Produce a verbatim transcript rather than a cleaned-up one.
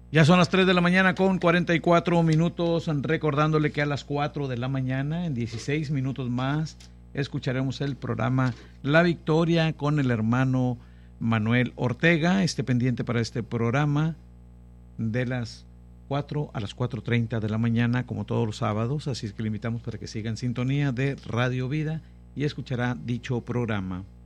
Ya son las tres de la mañana con cuarenta y cuatro minutos, recordándole que a las cuatro de la mañana, en dieciséis minutos más, escucharemos el programa La Victoria con el hermano Manuel Ortega. Esté pendiente para este programa de las cuatro a las cuatro treinta de la mañana, como todos los sábados, así es que le invitamos para que siga en sintonía de Radio Vida y escuchará dicho programa.